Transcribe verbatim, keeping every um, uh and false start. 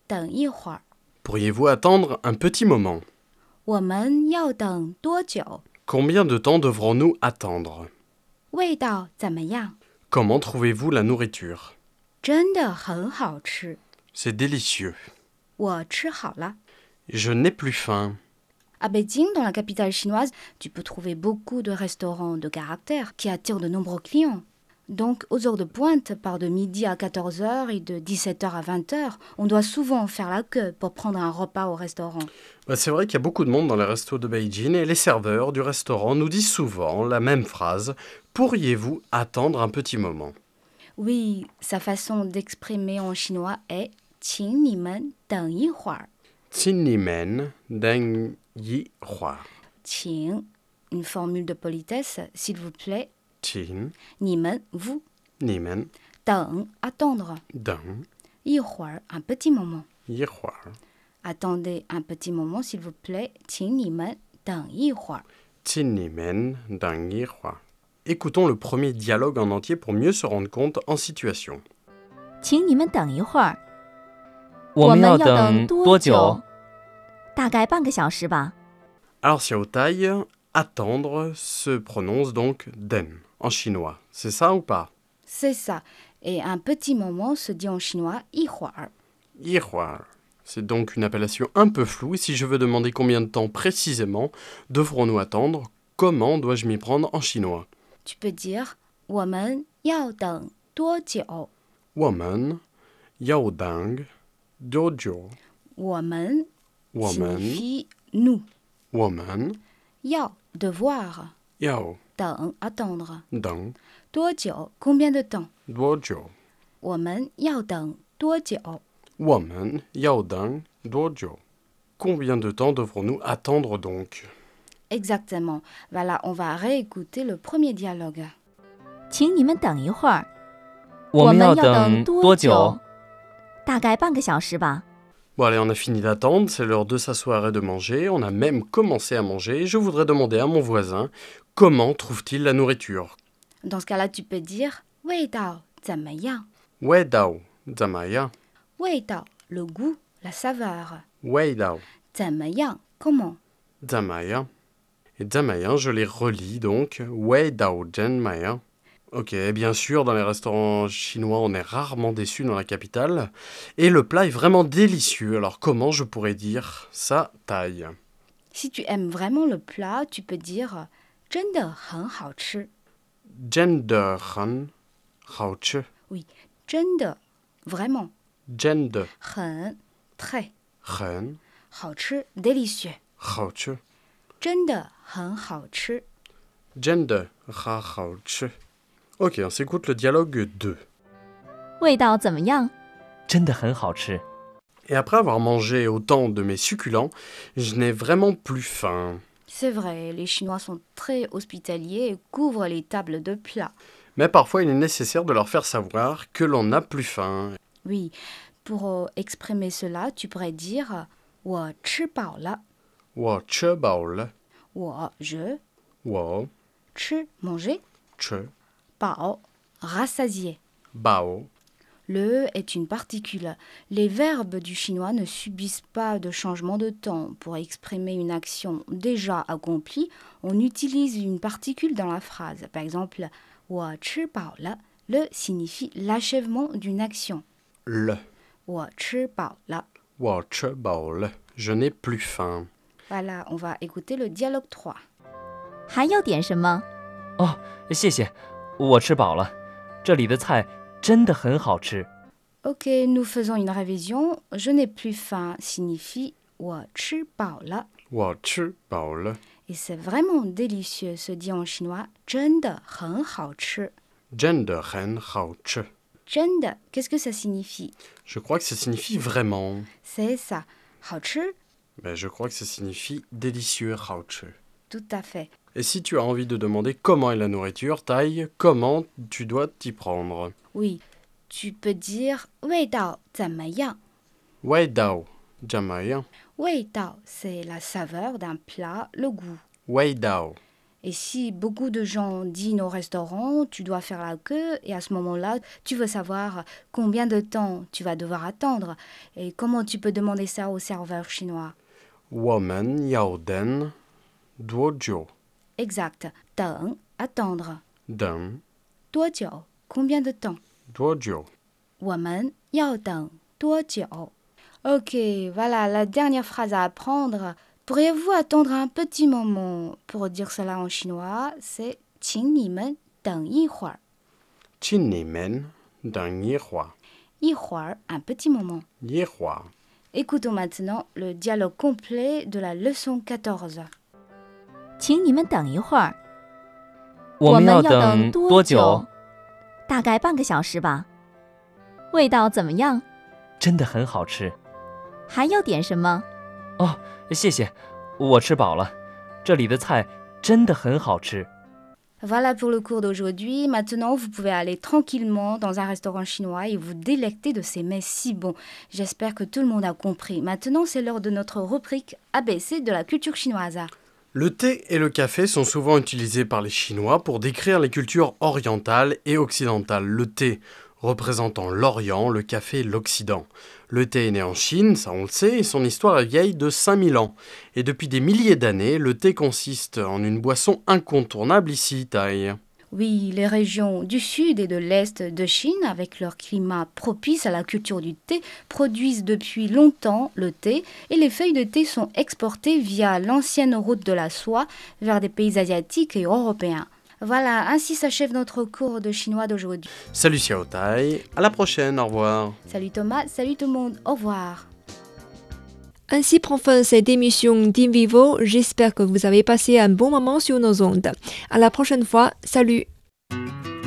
等一会儿。 Pourriez-vous attendre un petit moment? 我们要等多久？ Combien de temps devrons-nous attendre? 味道怎么样？ Comment trouvez-vous la nourriture? 真的很好吃。 C'est délicieux. 我吃好了。 Je n'ai plus faim. À Beijing, dans la capitale chinoise, tu peux trouver beaucoup de restaurants de caractère qui attirent de nombreux clients. Donc, aux heures de pointe, par de midi à quatorze heures et de dix-sept heures à vingt heures, on doit souvent faire la queue pour prendre un repas au restaurant. Bah, c'est vrai qu'il y a beaucoup de monde dans les restos de Beijing et les serveurs du restaurant nous disent souvent la même phrase. Pourriez-vous attendre un petit moment? Oui, sa façon d'exprimer en chinois est « 请你们等一会儿 ». 请你们等一会儿。 请, une formule de politesse, s'il vous plaît. 请你们, vous. 你们等, attendre. 等一会儿, un petit moment. 一会儿。 Attendez un petit moment, s'il vous plaît. 请你们等一会儿。 请你们等一会儿。Écoutons le premier dialogue en entier pour mieux se rendre compte en situation. 请你们等一会儿。 我们要等多久？ 大概半个小时吧。 Alors Xiao Tai, attendre se prononce donc den en chinois. C'est ça ou pas? C'est ça. Et un petit moment se dit en chinois 一会儿。 一会儿. C'est donc une appellation un peu floue. Et si je veux demander combien de temps précisément devrons-nous attendre, comment dois-je m'y prendre en chinois? Tu peux dire 我们要等多久？ 我们要等多久？ 我们我们 signifie nous. 我们要 devoir. 要等 attendre. 等多久 combien de temps? 多久？ 我们要等多久？ 我们要等多久？ Combien de temps devrons-nous attendre donc? Exactement. Voilà, on va réécouter le premier dialogue. 请你们等一会儿。 我们要等等多久？ 大概半个小时吧。 Bon allez, on a fini d'attendre, c'est l'heure de s'asseoir et de manger. On a même commencé à manger. Je voudrais demander à mon voisin, comment trouve-t-il la nourriture? Dans ce cas-là, tu peux dire 味道怎么样？ Wei dao, zamaya. 味道 le goût, la saveur. Wei dao, 怎么样 comment? zamaya. Et zamaya, je les relis donc. Wei dao jen maya. Ok, bien sûr, dans les restaurants chinois, on est rarement déçu dans la capitale. Et le plat est vraiment délicieux. Alors comment je pourrais dire sa taille? Si tu aimes vraiment le plat, tu peux dire 真的很好吃。 Gendehan, haoche. Oui, 真的 vraiment. Gende, 很 très. ren, 好吃 délicieux. haoche. 真的很好吃。 Gende, ha haoche. Ok, on s'écoute le dialogue deux. 味道怎么样？ 真的很好吃。 Et après avoir mangé autant de mes succulents, je n'ai vraiment plus faim. C'est vrai, les Chinois sont très hospitaliers et couvrent les tables de plats. Mais parfois, il est nécessaire de leur faire savoir que l'on n'a plus faim. Oui, pour euh, exprimer cela, tu pourrais dire 我吃饱了。 Wo che bao le. 我 je, Wo 吃 manger, che 饱 rassasié. bao. Le est une particule. Les verbes du chinois ne subissent pas de changement de temps. Pour exprimer une action déjà accomplie, on utilise une particule dans la phrase. Par exemple, 我吃饱了, le signifie l'achèvement d'une action. Le. 我吃饱了. Wo che bao le. Je n'ai plus faim. Voilà, on va écouter le dialogue trois. 还要点什么？ 哦，谢谢，我吃饱了。这里的菜真的很好吃。 Ok, nous faisons une révision. Je n'ai plus faim signifie 我吃饱了. Wo che bao le. Et c'est vraiment délicieux, se dit en chinois 真的很好吃. Gende ren haoche. 真的, qu'est-ce que ça signifie? Je crois que ça signifie vraiment. C'est ça. 好吃? Mais je crois que ça signifie délicieux haoche. Tout à fait. Et si tu as envie de demander comment est la nourriture, taille, comment tu dois t'y prendre? Oui, tu peux dire 味道怎么样? Wei dao, jamaya. 味道, c'est la saveur d'un plat, le goût. Wei dao. Et si beaucoup de gens dînent au restaurant, tu dois faire la queue et à ce moment-là, tu veux savoir combien de temps tu vas devoir attendre et comment tu peux demander ça au serveur chinois. 我们要等多久？ Exact. 等 attendre. 等多久 combien de temps? 多久？ 我们要等多久 Ok, voilà la dernière phrase à apprendre. Pourriez-vous attendre un petit moment? Pour dire cela en chinois, c'est 请你们等一会儿。 请你们等一会儿。 一会儿 un petit moment. 一会儿。 Écoutons maintenant le dialogue complet de la leçon quatorze. 请你们等一会儿。 我们要等等多久？ 大概半个小时吧。味道怎么样？ 真的很好吃。 还要点什么？ 哦，谢谢，我吃饱了。这里的菜真的很好吃。 Voilà pour le cours d'aujourd'hui. Maintenant, vous pouvez aller tranquillement dans un restaurant chinois et vous délecter de ces mets si bons. J'espère que tout le monde a compris. Maintenant, c'est l'heure de notre rubrique A B C de la culture chinoise. Le thé et le café sont souvent utilisés par les Chinois pour décrire les cultures orientales et occidentales. Le thé représentant l'Orient, le café l'Occident. Le thé est né en Chine, ça on le sait, et son histoire est vieille de cinq mille ans. Et depuis des milliers d'années, le thé consiste en une boisson incontournable ici, Thaï. Oui, les régions du sud et de l'est de Chine, avec leur climat propice à la culture du thé, produisent depuis longtemps le thé et les feuilles de thé sont exportées via l'ancienne route de la soie vers des pays asiatiques et européens. Voilà, ainsi s'achève notre cours de chinois d'aujourd'hui. Salut Xiao Thaï, à la prochaine, au revoir. Salut Thomas, salut tout le monde, au revoir. Ainsi prend fin cette émission d'In Vivo. J'espère que vous avez passé un bon moment sur nos ondes. À la prochaine fois, salut!